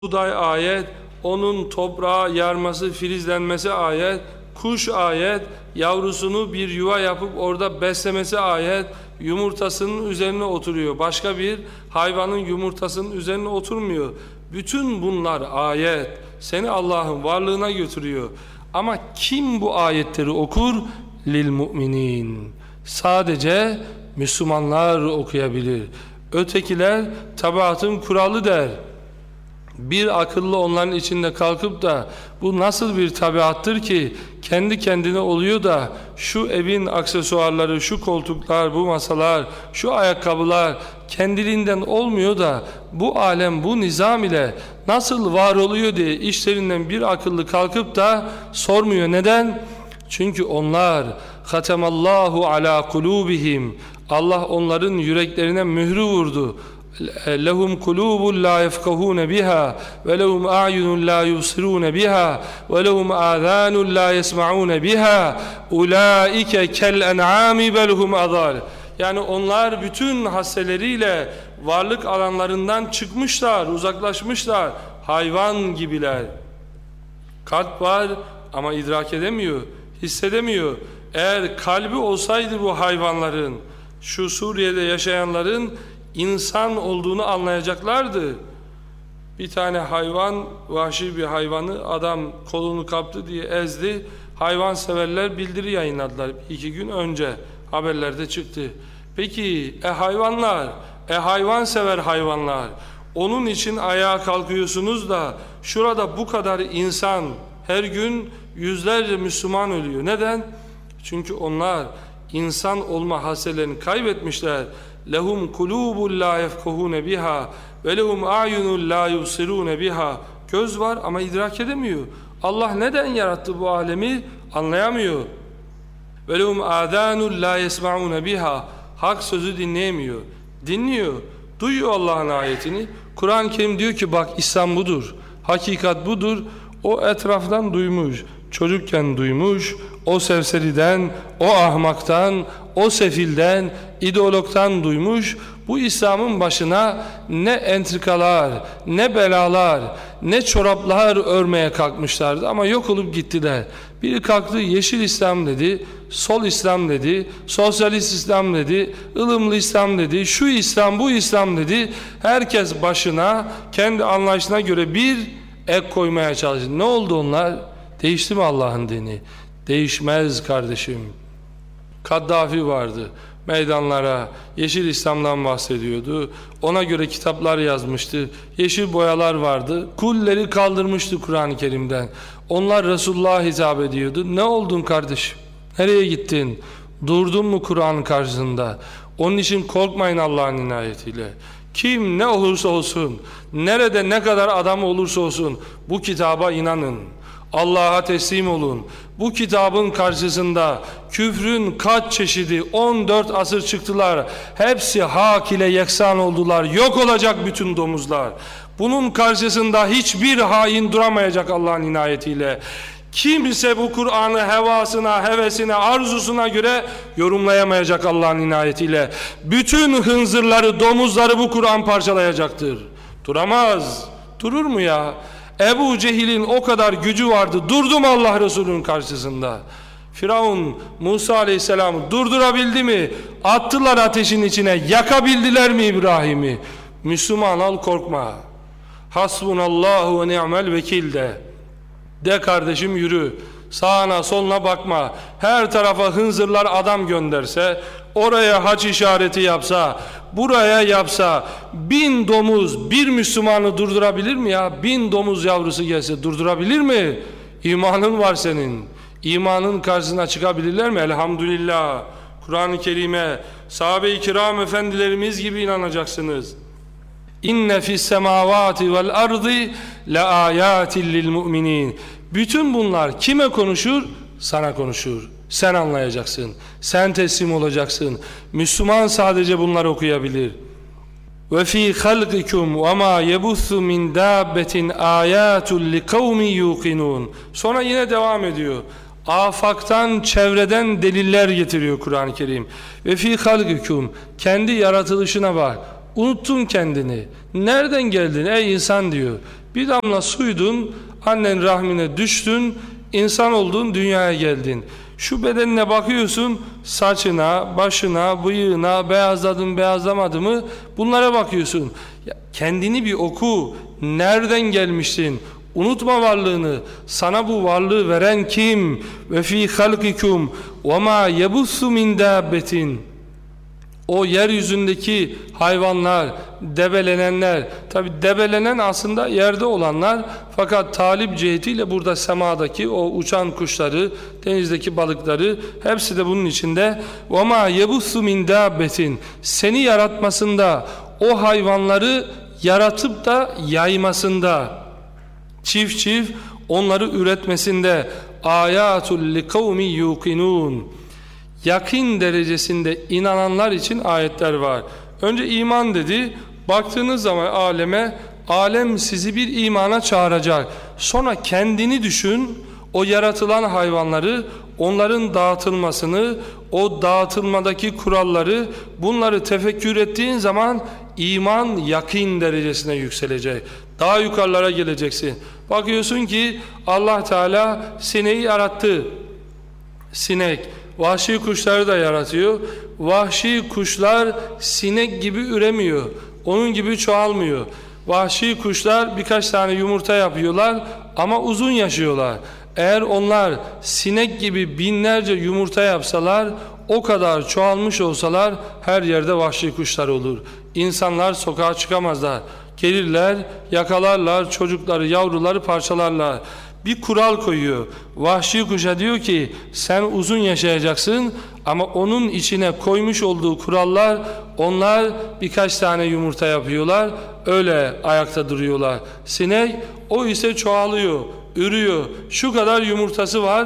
Buğday ayet, onun toprağa yarması, filizlenmesi ayet, kuş ayet, yavrusunu bir yuva yapıp orada beslemesi ayet, yumurtasının üzerine oturuyor. Başka bir hayvanın yumurtasının üzerine oturmuyor. Bütün bunlar ayet. Seni Allah'ın varlığına götürüyor. Ama kim bu ayetleri okur? Lil mu'minin. Sadece Müslümanlar okuyabilir. Ötekiler tabiatın kuralı der. Bir akıllı onların içinde kalkıp da bu nasıl bir tabiattır ki kendi kendine oluyor da şu evin aksesuarları, şu koltuklar, bu masalar, şu ayakkabılar kendiliğinden olmuyor da bu alem, bu nizam ile nasıl var oluyor diye işlerinden bir akıllı kalkıp da sormuyor. Neden? Çünkü onlar hatemallahu ala kulubihim, Allah onların yüreklerine mührü vurdu. لهم قلوب لا يفقهون بها ولهم أعين لا يبصرون بها ولهم آذان لا يسمعون بها أولئك كالأنعام بل هم أضل. Yani onlar bütün hasseleriyle varlık alanlarından çıkmışlar, uzaklaşmışlar, hayvan gibiler. Kalp var ama idrak edemiyor, hissedemiyor. Eğer kalbi olsaydı bu hayvanların, şu Suriye'de yaşayanların insan olduğunu anlayacaklardı. Bir tane hayvan, vahşi bir hayvanı adam kolunu kaptı diye ezdi. Hayvanseverler bildiri yayınladılar 2 gün önce, haberlerde çıktı. Peki hayvanlar, hayvansever hayvanlar, onun için ayağa kalkıyorsunuz da şurada bu kadar insan, her gün yüzlerce Müslüman ölüyor. Neden? Çünkü onlar insan olma hasrelerini kaybetmişler. Lehum kulubun la yefkuhune biha ve lehum a'yunun la yubsirune biha. Göz var ama idrak edemiyor. Allah neden yarattı bu alemi anlayamıyor. Ve lehum adanun la yesmaune biha. Hak sözü dinleyemiyor. Dinliyor, duyuyor Allah'ın ayetini. Kur'an-ı Kerim diyor ki bak İslam budur, hakikat budur. O etraftan duymuş, çocukken duymuş, o sevseriden, o ahmaktan, o sefilden, ideologtan duymuş. Bu İslam'ın başına ne entrikalar, ne belalar, ne çoraplar örmeye kalkmışlardı ama yok olup gittiler. Biri kalktı yeşil İslam dedi, sol İslam dedi, sosyalist İslam dedi, ılımlı İslam dedi, şu İslam, bu İslam dedi. Herkes başına, kendi anlayışına göre bir ek koymaya çalıştı. Ne oldu onlar? Değişti mi Allah'ın dini? Değişmez kardeşim. Kaddafi vardı. Meydanlara yeşil İslam'dan bahsediyordu. Ona göre kitaplar yazmıştı. Yeşil boyalar vardı. Kulleri kaldırmıştı Kur'an-ı Kerim'den. Onlar Resulullah'a hitap ediyordu. Ne oldun kardeşim? Nereye gittin? Durdun mu Kur'an'ın karşısında? Onun için korkmayın Allah'ın inayetiyle. Kim ne olursa olsun, nerede ne kadar adam olursa olsun bu kitaba inanın. Allah'a teslim olun. Bu kitabın karşısında küfrün kaç çeşidi 14 asır çıktılar. Hepsi hak ile yeksan oldular. Yok olacak bütün domuzlar. Bunun karşısında hiçbir hain duramayacak Allah'ın inayetiyle. Kimse bu Kur'an'ı hevasına, hevesine, arzusuna göre yorumlayamayacak Allah'ın inayetiyle. Bütün hınzırları, domuzları bu Kur'an parçalayacaktır. Duramaz. Durur mu ya? Ebu Cehil'in o kadar gücü vardı. Durdu mu Allah Resulü'nün karşısında? Firavun Musa Aleyhisselam'ı durdurabildi mi? Attılar ateşin içine. Yakabildiler mi İbrahim'i? Müslüman al korkma. Hasbunallahu ve ni'mel vekil de. De kardeşim yürü. Sağına soluna bakma. Her tarafa hınzırlar adam gönderse, oraya haç işareti yapsa, buraya yapsa, 1000 domuz bir Müslümanı durdurabilir mi ya? 1000 domuz yavrusu gelse durdurabilir mi? İmanın var senin. İmanın karşısına çıkabilirler mi? Elhamdülillah. Kur'an-ı Kerim'e sahabe-i kiram efendilerimiz gibi inanacaksınız. İnne fis semavati vel ardı la ayatin lil mu'minin. Bütün bunlar kime konuşur? Sana konuşur. Sen anlayacaksın. Sen teslim olacaksın. Müslüman sadece bunları okuyabilir. Ve fi halqikum ve ma yebuthu min dabbetin ayatun liqaumin yuqinun. Sonra yine devam ediyor. Afaktan, çevreden deliller getiriyor Kur'an-ı Kerim. Ve fi halqikum, kendi yaratılışına bak. Unuttun kendini. Nereden geldin ey insan diyor. Bir damla suydun, annen rahmine düştün, insan oldun, dünyaya geldin. Şu bedenine bakıyorsun, saçına, başına, bıyığına, beyazladı mı, beyazlamadı mı, bunlara bakıyorsun. Ya, kendini bir oku, nereden gelmiştin? Unutma varlığını. Sana bu varlığı veren kim? Ve fi halkikum ve ma yebussu min dabbetin. O yeryüzündeki hayvanlar, debelenenler, tabi debelenen aslında yerde olanlar, fakat talip cihetiyle burada semadaki o uçan kuşları, denizdeki balıkları, hepsi de bunun içinde. وَمَا يَبُثُّ مِنْ دَابَّةٍ. Seni yaratmasında, o hayvanları yaratıp da yaymasında, çift çift onları üretmesinde, آيَاتُ لِقَوْمِ يُوقِنُونَ. Yakin derecesinde inananlar için ayetler var. Önce iman dedi. Baktığınız zaman aleme, alem sizi bir imana çağıracak. Sonra kendini düşün, o yaratılan hayvanları, onların dağıtılmasını, o dağıtılmadaki kuralları, bunları tefekkür ettiğin zaman iman yakin derecesine yükselecek. Daha yukarılara geleceksin. Bakıyorsun ki Allah Teala sineği yarattı. Sinek. Vahşi kuşları da yaratıyor. Vahşi kuşlar sinek gibi üremiyor. Onun gibi çoğalmıyor. Vahşi kuşlar birkaç tane yumurta yapıyorlar ama uzun yaşıyorlar. Eğer onlar sinek gibi binlerce yumurta yapsalar, o kadar çoğalmış olsalar her yerde vahşi kuşlar olur. İnsanlar sokağa çıkamazlar. Gelirler, yakalarlar, çocukları, yavruları parçalarlar. Bir kural koyuyor. Vahşi kuşa diyor ki sen uzun yaşayacaksın ama onun içine koymuş olduğu kurallar, onlar birkaç tane yumurta yapıyorlar, öyle ayakta duruyorlar. Sinek o ise çoğalıyor, ürüyor. Şu kadar yumurtası var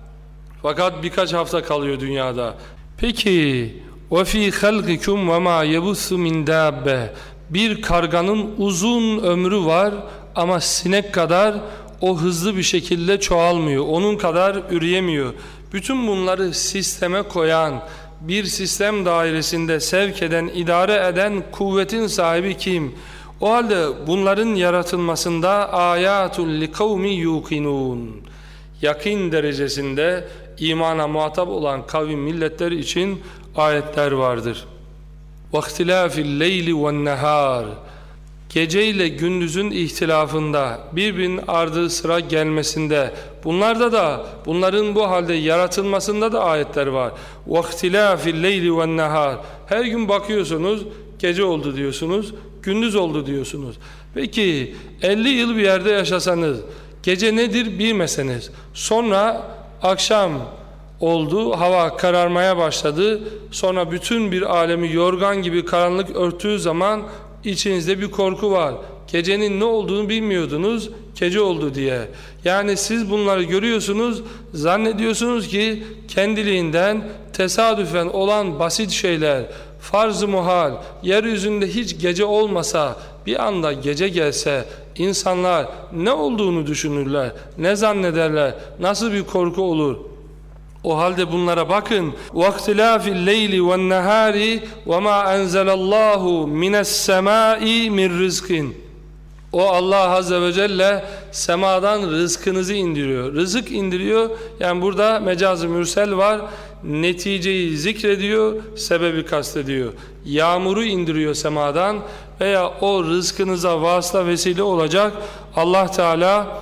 fakat birkaç hafta kalıyor dünyada. Peki وَفِي خَلْقِكُمْ وَمَا يَبُثُّ مِنْ دَابَّةٍ. Bir karganın uzun ömrü var ama sinek kadar o hızlı bir şekilde çoğalmıyor. Onun kadar üreyemiyor. Bütün bunları sisteme koyan, bir sistem dairesinde sevk eden, idare eden kuvvetin sahibi kim? O halde bunların yaratılmasında ayatul likavmi yuqinun. Yakin derecesinde imana muhatap olan kavim milletleri için ayetler vardır. وَاخْتِلَافِ اللَّيْلِ وَالنَّهَارِ. Gece ile gündüzün ihtilafında, birbirinin ardı sıra gelmesinde, bunların bu halde yaratılmasında da ayetler var. وَاخْتِلَافِ اللَّيْلِ وَالنَّهَارِ. Her gün bakıyorsunuz, gece oldu diyorsunuz, gündüz oldu diyorsunuz. Peki 50 yıl bir yerde yaşasanız, gece nedir bilmeseniz, sonra akşam oldu, hava kararmaya başladı, sonra bütün bir alemi yorgan gibi karanlık örttüğü zaman İçinizde bir korku var. Gecenin ne olduğunu bilmiyordunuz, gece oldu diye. Yani siz bunları görüyorsunuz, zannediyorsunuz ki kendiliğinden tesadüfen olan basit şeyler, farz-ı muhal, yeryüzünde hiç gece olmasa, bir anda gece gelse, insanlar ne olduğunu düşünürler, ne zannederler, nasıl bir korku olur? O halde bunlara bakın. وَاخْتِلَافِ اللَّيْلِ وَالنَّهَارِ وَمَا أَنْزَلَ اللّٰهُ مِنَ السَّمَاءِ مِنْ رِزْقٍ. O Allah Azze ve Celle semadan rızkınızı indiriyor. Rızık indiriyor. Yani burada mecaz-ı mürsel var. Neticeyi zikrediyor, sebebi kastediyor. Yağmuru indiriyor semadan veya o rızkınıza vasıta vesile olacak Allah Teala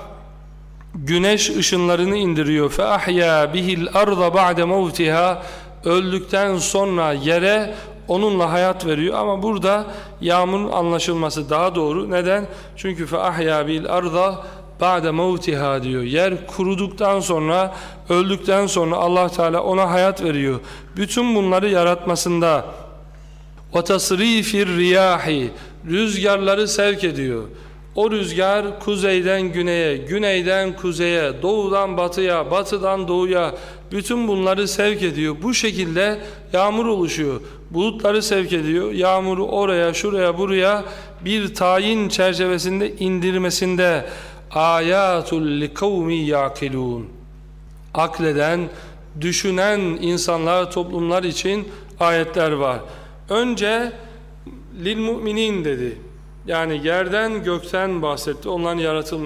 güneş ışınlarını indiriyor. فَأَحْيَا بِهِ الْأَرْضَ بَعْدَ مَوْتِهَا. Öldükten sonra yere onunla hayat veriyor. Ama burada yağmurun anlaşılması daha doğru. Neden? Çünkü فَأَحْيَا بِهِ الْأَرْضَ بَعْدَ مَوْتِهَا diyor. Yer kuruduktan sonra, öldükten sonra Allah Teala ona hayat veriyor. Bütün bunları yaratmasında وَتَصْرِيفِ الرِّيَاحِ. Rüzgarları sevk ediyor. O rüzgar kuzeyden güneye, güneyden kuzeye, doğudan batıya, batıdan doğuya bütün bunları sevk ediyor. Bu şekilde yağmur oluşuyor. Bulutları sevk ediyor. Yağmuru oraya, şuraya, buraya bir tayin çerçevesinde indirmesinde ayatul likavmi yaqilun. Akleden, düşünen insanlar, toplumlar için ayetler var. Önce lil müminin dedi. Yani yerden gökten bahsetti, onların yaratılması.